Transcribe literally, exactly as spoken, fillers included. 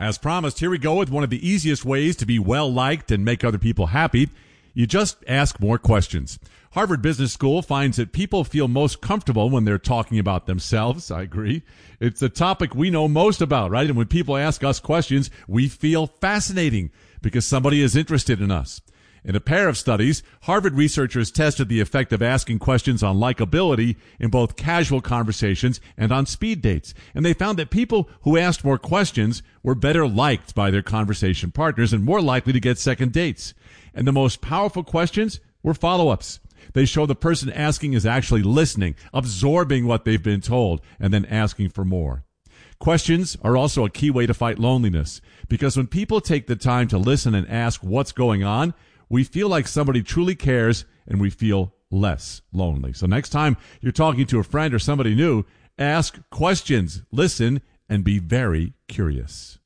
As promised, here we go with one of the easiest ways to be well-liked and make other people happy. You just ask more questions. Harvard Business School finds that people feel most comfortable when they're talking about themselves. I agree. It's the topic we know most about, right? And when people ask us questions, we feel fascinating because somebody is interested in us. In a pair of studies, Harvard researchers tested the effect of asking questions on likability in both casual conversations and on speed dates. And they found that people who asked more questions were better liked by their conversation partners and more likely to get second dates. And the most powerful questions were follow-ups. They show the person asking is actually listening, absorbing what they've been told, and then asking for more. Questions are also a key way to fight loneliness, because when people take the time to listen and ask what's going on, we feel like somebody truly cares and we feel less lonely. So next time you're talking to a friend or somebody new, ask questions, listen, and be very curious.